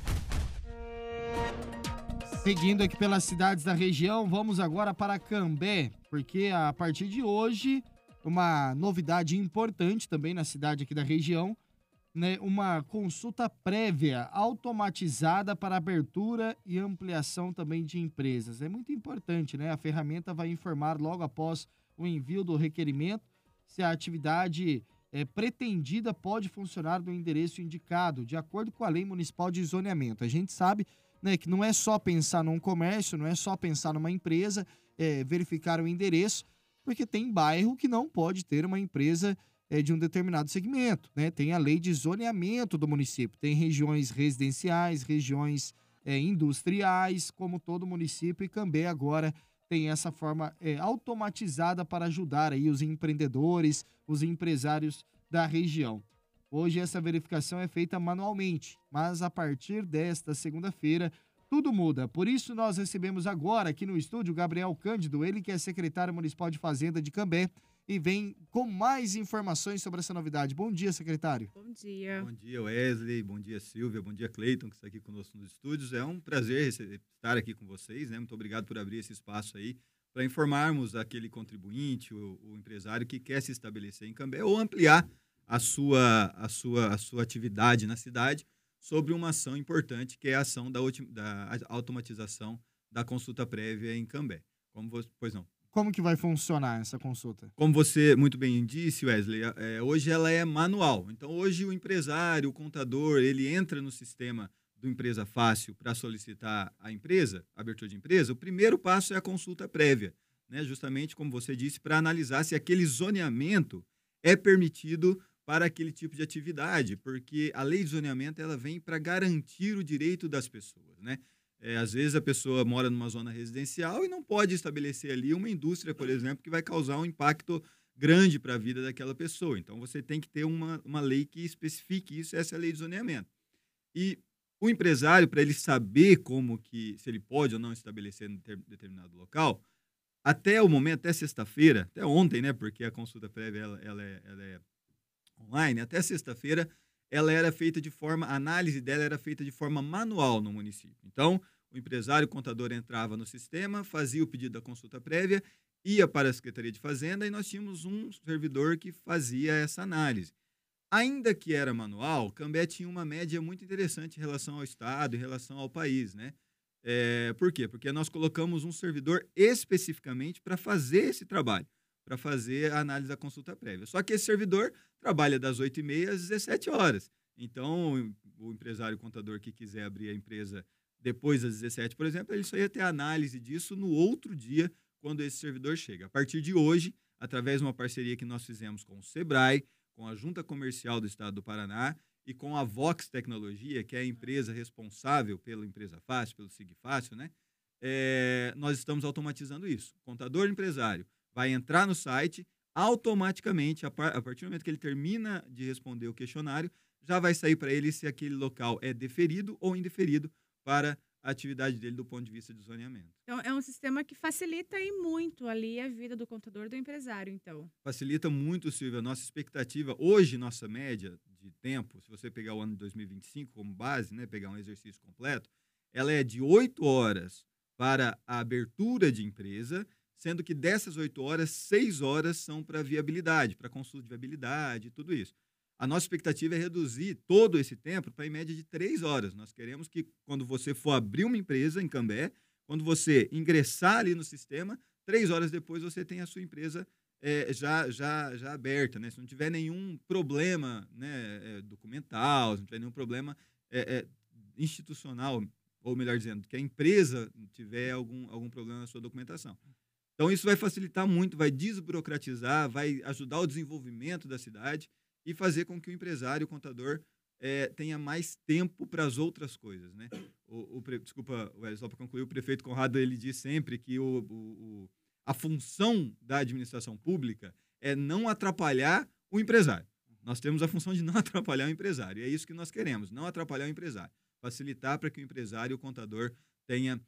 Speaker 8: Seguindo aqui pelas cidades da região, vamos agora para Cambé, porque a partir de hoje, uma novidade importante também na cidade aqui da região, né, uma consulta prévia automatizada para abertura e ampliação também de empresas. É muito importante, né? A ferramenta vai informar logo após o envio do requerimento se a atividade pretendida pode funcionar no endereço indicado, de acordo com a Lei Municipal de Zoneamento. A gente sabe, né, que não é só pensar num comércio, não é só pensar numa empresa, verificar o endereço, porque tem bairro que não pode ter uma empresa de um determinado segmento, né? Tem a lei de zoneamento do município, tem regiões residenciais, regiões industriais, como todo município, e Cambé agora tem essa forma automatizada para ajudar aí os empreendedores, os empresários da região. Hoje essa verificação é feita manualmente, mas a partir desta segunda-feira tudo muda. Por isso nós recebemos agora aqui no estúdio Gabriel Cândido, ele que é secretário municipal de Fazenda de Cambé, e vem com mais informações sobre essa novidade. Bom dia, secretário.
Speaker 7: Bom dia.
Speaker 2: Bom dia, Wesley. Bom dia, Silvia. Bom dia, Cleiton, que está aqui conosco nos estúdios. É um prazer estar aqui com vocês, né? Muito obrigado por abrir esse espaço aí para informarmos aquele contribuinte, o empresário que quer se estabelecer em Cambé ou ampliar a sua atividade na cidade sobre uma ação importante, que é a ação da automatização da consulta prévia em Cambé. Pois não.
Speaker 8: Como que vai funcionar essa consulta?
Speaker 2: Como você muito bem disse, Wesley, hoje ela é manual. Então, hoje o empresário, o contador, ele entra no sistema do Empresa Fácil para solicitar a abertura de empresa. O primeiro passo é a consulta prévia, né? Justamente, como você disse, para analisar se aquele zoneamento é permitido para aquele tipo de atividade, porque a lei de zoneamento ela vem para garantir o direito das pessoas, né? Às vezes a pessoa mora numa zona residencial e não pode estabelecer ali uma indústria, por exemplo, que vai causar um impacto grande para a vida daquela pessoa. Então, você tem que ter uma lei que especifique isso, essa é a lei de zoneamento. E o empresário, para ele saber se ele pode ou não estabelecer em determinado local, até o momento, até sexta-feira, até ontem, né, porque a consulta prévia ela é online, até sexta-feira, a análise dela era feita de forma manual no município. Então, o empresário, o contador entrava no sistema, fazia o pedido da consulta prévia, ia para a Secretaria de Fazenda e nós tínhamos um servidor que fazia essa análise. Ainda que era manual, Cambé tinha uma média muito interessante em relação ao Estado, em relação ao país, né? Por quê? Porque nós colocamos um servidor especificamente para fazer esse trabalho, para fazer a análise da consulta prévia. Só que esse servidor trabalha das 8h30 às 17 horas. Então, o empresário contador que quiser abrir a empresa depois das 17, por exemplo, ele só ia ter a análise disso no outro dia, quando esse servidor chega. A partir de hoje, através de uma parceria que nós fizemos com o Sebrae, com a Junta Comercial do Estado do Paraná e com a Vox Tecnologia, que é a empresa responsável pela Empresa Fácil, pelo SigFácil, né? Nós estamos automatizando isso. O contador empresário vai entrar no site, automaticamente, a partir do momento que ele termina de responder o questionário, já vai sair para ele se aquele local é deferido ou indeferido para a atividade dele do ponto de vista de zoneamento.
Speaker 7: Então, é um sistema que facilita aí muito ali a vida do contador do empresário, então.
Speaker 2: Facilita muito, Silvia. Nossa expectativa, hoje, nossa média de tempo, se você pegar o ano de 2025 como base, né, pegar um exercício completo, ela é de 8 horas para a abertura de empresa, sendo que dessas 8 horas, 6 horas são para viabilidade, para consulta de viabilidade, tudo isso. A nossa expectativa é reduzir todo esse tempo para, em média, de 3 horas. Nós queremos que, quando você for abrir uma empresa em Cambé, quando você ingressar ali no sistema, 3 horas depois você tem a sua empresa já aberta, né? Se não tiver nenhum problema, né, documental, se não tiver nenhum problema institucional, ou melhor dizendo, que a empresa tiver algum problema na sua documentação. Então, isso vai facilitar muito, vai desburocratizar, vai ajudar o desenvolvimento da cidade e fazer com que o empresário, o contador, tenha mais tempo para as outras coisas, né? Desculpa, só para concluir, o prefeito Conrado, ele diz sempre que a função da administração pública é não atrapalhar o empresário. Nós temos a função de não atrapalhar o empresário. E é isso que nós queremos, não atrapalhar o empresário. Facilitar para que o empresário e o contador tenha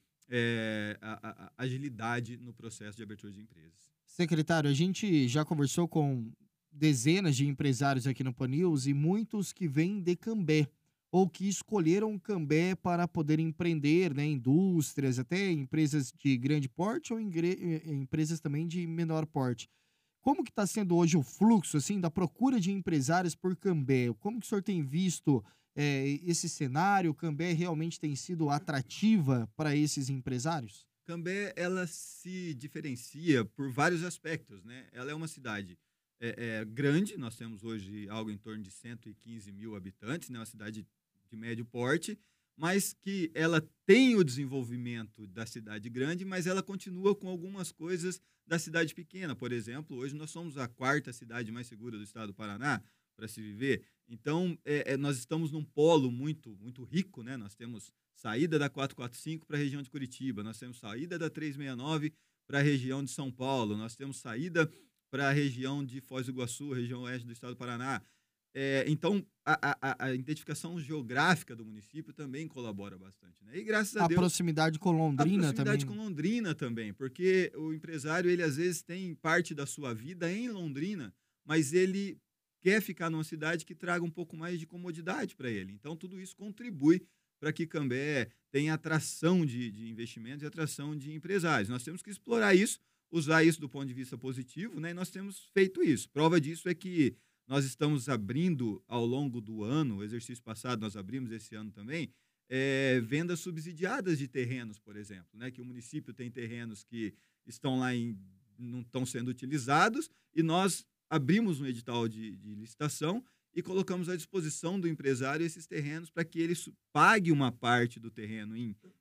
Speaker 2: a agilidade no processo de abertura de empresas.
Speaker 8: Secretário, a gente já conversou com dezenas de empresários aqui no Pan News e muitos que vêm de Cambé ou que escolheram Cambé para poder empreender, né, indústrias, até empresas de grande porte ou empresas também de menor porte. Como que está sendo hoje o fluxo assim, da procura de empresários por Cambé? Como que o senhor tem visto esse cenário? Cambé realmente tem sido atrativa para esses empresários?
Speaker 2: Cambé, ela se diferencia por vários aspectos, né? Ela é uma cidade grande, nós temos hoje algo em torno de 115 mil habitantes, né? Uma cidade de médio porte, mas que ela tem o desenvolvimento da cidade grande, mas ela continua com algumas coisas da cidade pequena. Por exemplo, hoje nós somos a 4ª cidade mais segura do estado do Paraná para se viver. Então, nós estamos num polo muito, muito rico, né? Nós temos saída da 445 para a região de Curitiba, nós temos saída da 369 para a região de São Paulo, nós temos saída para a região de Foz do Iguaçu, região oeste do estado do Paraná. Então, a identificação geográfica do município também colabora bastante, né? E graças a Deus...
Speaker 8: proximidade com Londrina também.
Speaker 2: A proximidade com Londrina também, porque o empresário, ele às vezes tem parte da sua vida em Londrina, mas ele quer ficar numa cidade que traga um pouco mais de comodidade para ele. Então, tudo isso contribui para que Cambé tenha atração de investimentos e atração de empresários. Nós temos que explorar isso, usar isso do ponto de vista positivo, né? E nós temos feito isso. Prova disso é que nós estamos abrindo ao longo do ano, o exercício passado nós abrimos esse ano também, vendas subsidiadas de terrenos, por exemplo, né? Que o município tem terrenos que estão lá não estão sendo utilizados e nós abrimos um edital de licitação e colocamos à disposição do empresário esses terrenos para que ele pague uma parte do terreno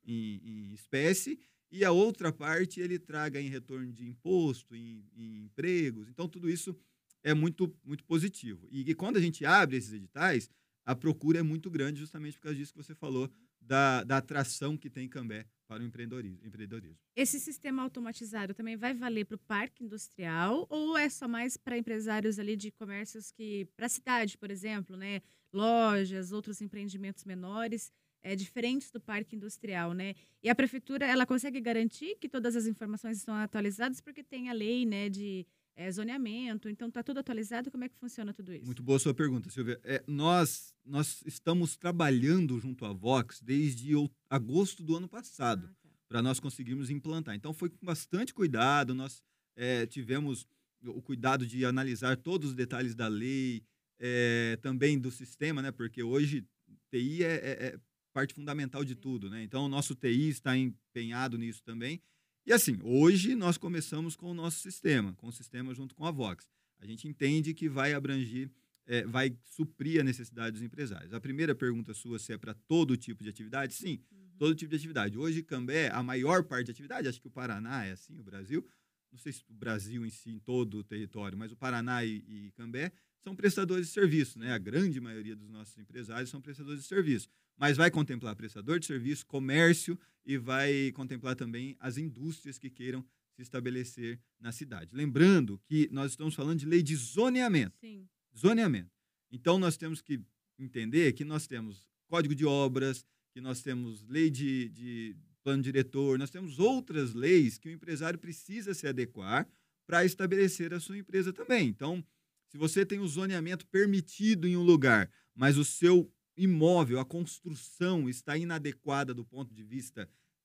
Speaker 2: em espécie e a outra parte ele traga em retorno de imposto, em empregos. Então, tudo isso é muito, muito positivo. E quando a gente abre esses editais, a procura é muito grande justamente por causa disso que você falou, da atração que tem Cambé para o empreendedorismo.
Speaker 7: Esse sistema automatizado também vai valer para o parque industrial ou é só mais para empresários ali de comércios para a cidade, por exemplo, né? Lojas, outros empreendimentos menores, diferentes do parque industrial, né? E a prefeitura, ela consegue garantir que todas as informações estão atualizadas porque tem a lei, né, de zoneamento, então está tudo atualizado. Como é que funciona tudo isso?
Speaker 2: Muito boa a sua pergunta, Silvia. Nós estamos trabalhando junto à Vox desde agosto do ano passado, para nós conseguirmos implantar. Então foi com bastante cuidado, nós tivemos o cuidado de analisar todos os detalhes da lei, também do sistema, né? Porque hoje TI é parte fundamental de tudo, né? Então o nosso TI está empenhado nisso também. E assim, hoje nós começamos com o nosso sistema, com o sistema junto com a Vox. A gente entende que vai abranger, vai suprir a necessidade dos empresários. A primeira pergunta sua, se é para todo tipo de atividade? Sim, todo tipo de atividade. Hoje, Cambé, a maior parte de atividade, acho que o Paraná é assim, o Brasil, não sei se o Brasil em si, em todo o território, mas o Paraná e Cambé são prestadores de serviço, né? A grande maioria dos nossos empresários são prestadores de serviço. Mas vai contemplar prestador de serviço, comércio e vai contemplar também as indústrias que queiram se estabelecer na cidade. Lembrando que nós estamos falando de lei de zoneamento.
Speaker 7: Sim.
Speaker 2: Zoneamento. Então, nós temos que entender que nós temos Código de Obras, que nós temos lei de plano diretor, nós temos outras leis que o empresário precisa se adequar para estabelecer a sua empresa também. Então, se você tem o zoneamento permitido em um lugar, mas o seu imóvel, a construção está inadequada do ponto de vista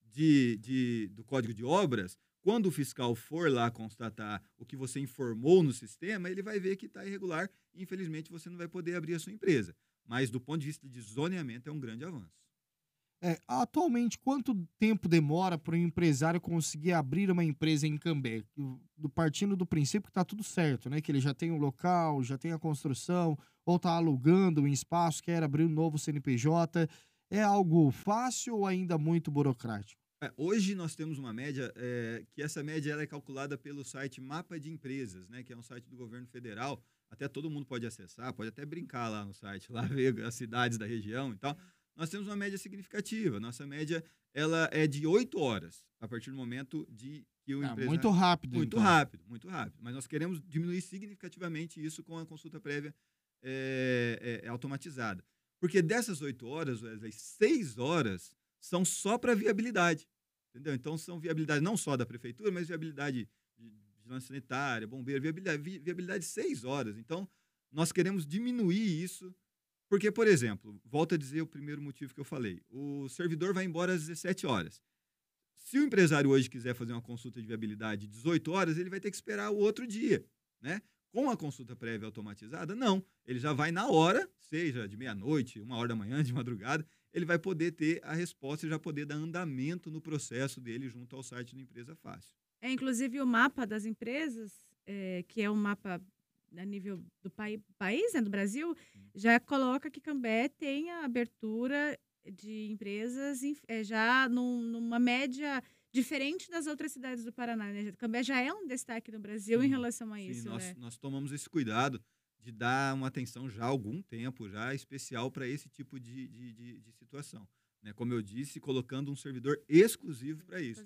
Speaker 2: do Código de Obras, quando o fiscal for lá constatar o que você informou no sistema, ele vai ver que está irregular e, infelizmente, você não vai poder abrir a sua empresa. Mas, do ponto de vista de zoneamento, é um grande avanço.
Speaker 8: Atualmente, quanto tempo demora para um empresário conseguir abrir uma empresa em Cambé? Partindo do princípio que está tudo certo, né? Que ele já tem o local, já tem a construção, ou está alugando um espaço, quer abrir um novo CNPJ. É algo fácil ou ainda muito burocrático?
Speaker 2: Hoje nós temos uma média, que essa média ela é calculada pelo site Mapa de Empresas, né? Que é um site do governo federal. Até todo mundo pode acessar, pode até brincar lá no site, lá ver as cidades da região e tal. Nós temos uma média significativa. Nossa média ela é de 8 horas, a partir do momento que o empresário...
Speaker 8: Muito rápido,
Speaker 2: Muito
Speaker 8: então.
Speaker 2: rápido, muito rápido. Mas nós queremos diminuir significativamente isso com a consulta prévia automatizada. Porque dessas 8 horas, Wesley, 6 horas são só para viabilidade. Entendeu? Então, são viabilidade não só da prefeitura, mas viabilidade de vigilância sanitária, bombeiro, viabilidade 6 horas. Então, nós queremos diminuir isso. Porque, por exemplo, volto a dizer o primeiro motivo que eu falei, o servidor vai embora às 17 horas. Se o empresário hoje quiser fazer uma consulta de viabilidade 18 horas, ele vai ter que esperar o outro dia, né? Com a consulta prévia automatizada, não. Ele já vai na hora, seja de meia-noite, 1h da manhã, de madrugada, ele vai poder ter a resposta e já poder dar andamento no processo dele junto ao site do Empresa Fácil.
Speaker 7: Inclusive, o mapa das empresas, que é um mapa a nível do país, né, do Brasil, já coloca que Cambé tem a abertura de empresas já numa média diferente das outras cidades do Paraná, né? Cambé já é um destaque no Brasil em relação a isso.
Speaker 2: Nós tomamos esse cuidado de dar uma atenção já há algum tempo, já especial para esse tipo de situação. Né? Como eu disse, colocando um servidor exclusivo para isso.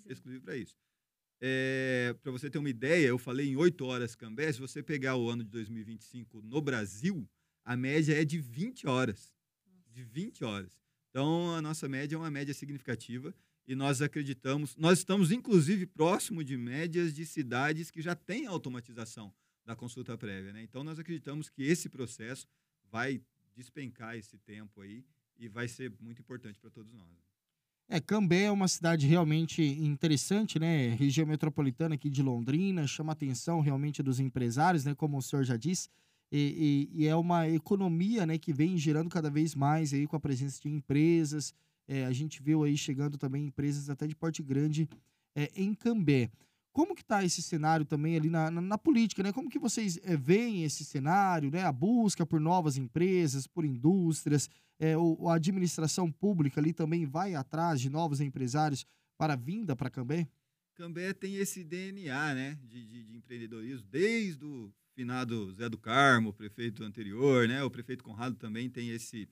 Speaker 2: Para você ter uma ideia, eu falei em 8 horas Cambé, se você pegar o ano de 2025 no Brasil, a média é de 20 horas. De 20 horas. Então, a nossa média é uma média significativa e nós acreditamos, nós estamos inclusive próximo de médias de cidades que já têm automatização da consulta prévia, né? Então, nós acreditamos que esse processo vai despencar esse tempo aí e vai ser muito importante para todos nós.
Speaker 8: Cambé é uma cidade realmente interessante, né? Região metropolitana aqui de Londrina, chama a atenção realmente dos empresários, né? Como o senhor já disse, e é uma economia, né, que vem gerando cada vez mais aí com a presença de empresas. A gente viu aí chegando também empresas até de porte grande em Cambé. Como que está esse cenário também ali na política, né? Como que vocês veem esse cenário, né? A busca por novas empresas, por indústrias, a administração pública ali também vai atrás de novos empresários para a vinda para Cambé?
Speaker 2: Cambé tem esse DNA, né, de empreendedorismo, desde o finado Zé do Carmo, o prefeito anterior, né? O prefeito Conrado também tem esse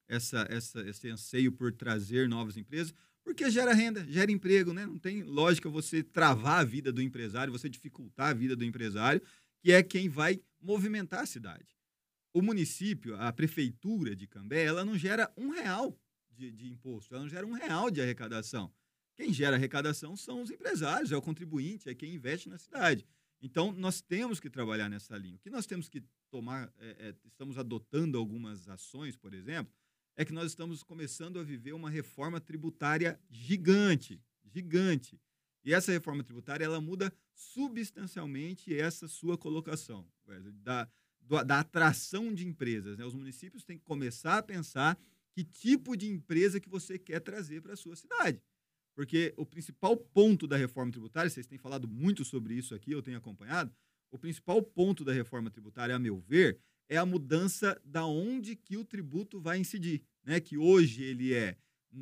Speaker 2: anseio por trazer novas empresas, porque gera renda, gera emprego, né? Não tem lógica você travar a vida do empresário, você dificultar a vida do empresário, que é quem vai movimentar a cidade. O município, a prefeitura de Cambé, ela não gera R$1 de imposto, ela não gera R$1 de arrecadação. Quem gera arrecadação são os empresários, é o contribuinte, é quem investe na cidade. Então, nós temos que trabalhar nessa linha. O que nós temos que tomar, estamos adotando algumas ações, por exemplo, é que nós estamos começando a viver uma reforma tributária gigante. E essa reforma tributária, ela muda substancialmente essa sua colocação, da atração de empresas, né? Os municípios têm que começar a pensar que tipo de empresa que você quer trazer para a sua cidade. Porque o principal ponto da reforma tributária, vocês têm falado muito sobre isso aqui, eu tenho acompanhado, o principal ponto da reforma tributária, a meu ver, é a mudança da onde que o tributo vai incidir, né? Que hoje ele é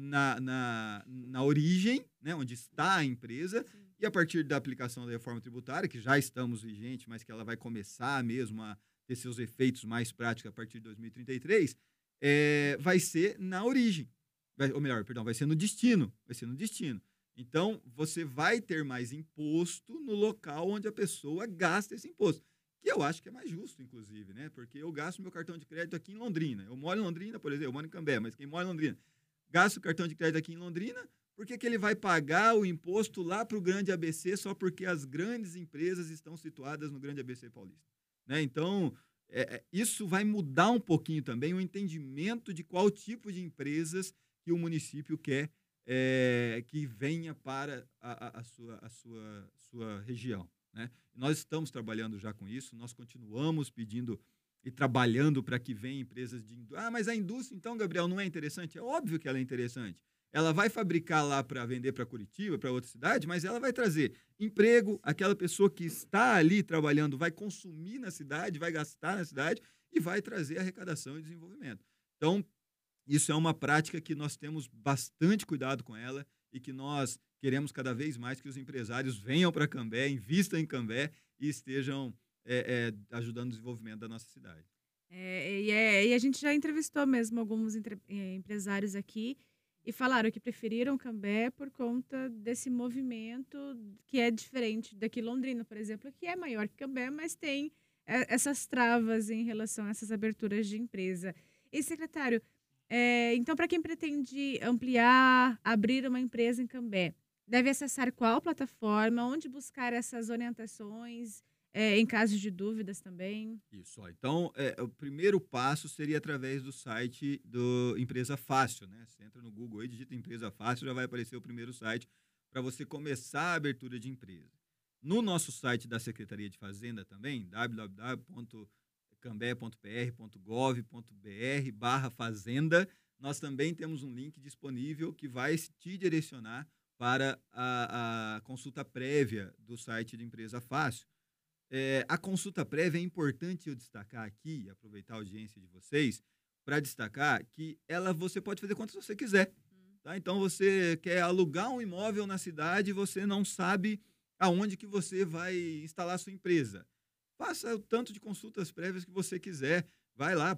Speaker 2: na origem, né? Onde está a empresa. Sim. E a partir da aplicação da reforma tributária, que já estamos vigente, mas que ela vai começar mesmo a ter seus efeitos mais práticos a partir de 2033, vai ser na origem. Vai ser no destino. Então, você vai ter mais imposto no local onde a pessoa gasta esse imposto. Que eu acho que é mais justo, inclusive, né? Porque eu gasto meu cartão de crédito aqui em Londrina. Eu moro em Londrina, por exemplo, eu moro em Cambé, mas quem mora em Londrina gasta o cartão de crédito aqui em Londrina, por que ele vai pagar o imposto lá para o grande ABC só porque as grandes empresas estão situadas no grande ABC paulista? Né? Então, isso vai mudar um pouquinho também o entendimento de qual tipo de empresas que o município quer que venha para a sua região, né? Nós estamos trabalhando já com isso, nós continuamos pedindo e trabalhando para que venham empresas de... mas a indústria, então, Gabriel, não é interessante? É óbvio que ela é interessante. Ela vai fabricar lá para vender para Curitiba, para outra cidade, mas ela vai trazer emprego, aquela pessoa que está ali trabalhando vai consumir na cidade, vai gastar na cidade e vai trazer arrecadação e desenvolvimento. Então, isso é uma prática que nós temos bastante cuidado com ela e que nós queremos cada vez mais que os empresários venham para Cambé, invistam em Cambé e estejam ajudando o desenvolvimento da nossa cidade.
Speaker 7: E a gente já entrevistou mesmo alguns empresários aqui e falaram que preferiram Cambé por conta desse movimento que é diferente daqui Londrina, por exemplo, que é maior que Cambé, mas tem essas travas em relação a essas aberturas de empresa. E, secretário, então, para quem pretende ampliar, abrir uma empresa em Cambé, deve acessar qual plataforma, onde buscar essas orientações, em caso de dúvidas também?
Speaker 2: Isso, então, o primeiro passo seria através do site do Empresa Fácil, né? Você entra no Google e digita Empresa Fácil, já vai aparecer o primeiro site para você começar a abertura de empresa. No nosso site da Secretaria de Fazenda também, www.cambé.pr.gov.br/fazenda, nós também temos um link disponível que vai te direcionar para a consulta prévia do site de Empresa Fácil. A consulta prévia é importante eu destacar aqui, aproveitar a audiência de vocês, para destacar que você pode fazer quantas você quiser. Tá? Então, você quer alugar um imóvel na cidade e você não sabe aonde que você vai instalar a sua empresa. Faça o tanto de consultas prévias que você quiser. Vai lá,